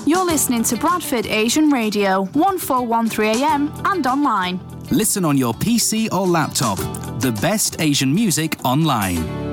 You're listening to Bradford Asian Radio, 1413 AM and online. Listen on your PC or laptop. The best Asian music online.